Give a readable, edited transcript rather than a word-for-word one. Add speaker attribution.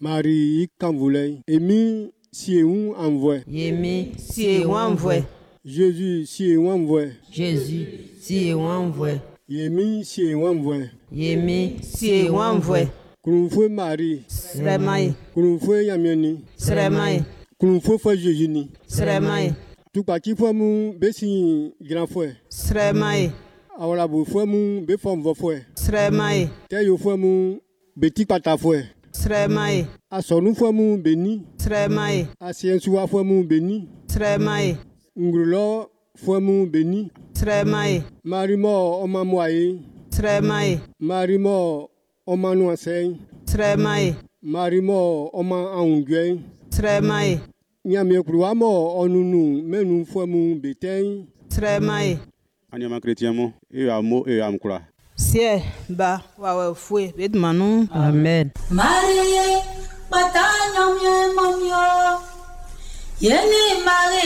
Speaker 1: Marie Kamvoulay, Emi Siéon envoie.
Speaker 2: Yemi Siéon envoie.
Speaker 1: Jésus Siéon envoie.
Speaker 2: Jésus Siéon envoie.
Speaker 1: Yemi Siéon envoie.
Speaker 2: Yemi Siéon envoie.
Speaker 1: Kulunfo Marie.
Speaker 2: Sremai.
Speaker 1: Kulunfo Yamiani.
Speaker 2: Sremai.
Speaker 1: Kulunfo Fo Jésus ni.
Speaker 2: Sremai.
Speaker 1: Tukpaki fo mu besi grand frère.
Speaker 2: Sremai.
Speaker 1: Awala bu fo mu be fo mvo frère.
Speaker 2: Sremai.
Speaker 1: Te yo fo mu beti pata frère.
Speaker 2: Sremai.
Speaker 1: Asonu fo mu beni.
Speaker 2: Sremai.
Speaker 1: Asiensuwa fo mu beni.
Speaker 2: Sremai.
Speaker 1: Ngrulo fo mu beni.
Speaker 2: Sremai.
Speaker 1: Marimo oma moye.
Speaker 2: Sremai.
Speaker 1: Marimo oma nuansen.
Speaker 2: Sremai.
Speaker 1: Marimo oma aungwe.
Speaker 2: Sremai.
Speaker 1: Nyame kruwa mo onunu menu fo mu beten.
Speaker 2: Sremai.
Speaker 3: Anyama chrétien mo e amo e amkura.
Speaker 2: Sie ba wa fue bedmanu. Amen.
Speaker 4: Marie, batanyom ye mamyo. Yeni Marie.